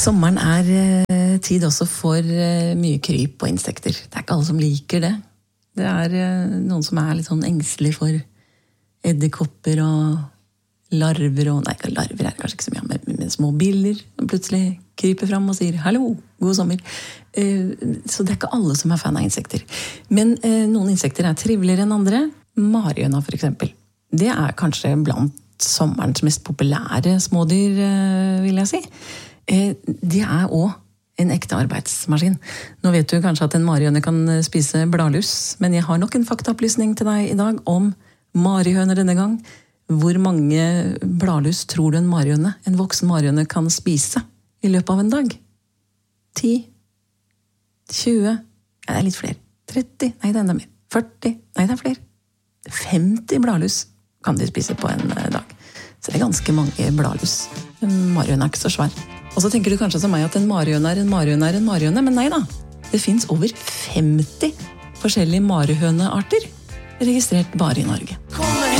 Sommeren tid også for mye kryp og insekter. Det ikke alle som liker det. Det noen som litt sånn engstelig for edderkopper og larver og... Nei, larver kanskje ikke så mye, men små biller som plutselig kryper fram og sier «Hallo, god sommer». Så det ikke alle som fan av insekter. Men noen insekter triveligere enn andre. Marihøna for eksempel. Det kanskje blant sommerens mest populære smådyr, vil jeg si. De også en ekte arbeidsmaskin. Nå vet du kanskje at en marihøne kan spise bladlus, men jeg har nok en faktaopplysning til deg i dag om marihøner denne gang. Hvor mange bladlus tror du en voksen marihøne kan spise i løpet av en dag? 10? 20? Nei, det litt flere. 30? Nei, det enda mer. 40? Nei, det flere. 50 bladlus kan de spise på en dag. Så det ganske mange bladlus. En marihøne ikke så svær. Og så tenker du kanskje som meg at en marihøne en marihøne, men nei da. Det finnes over 50 forskjellige marihønearter registrert bare i Norge.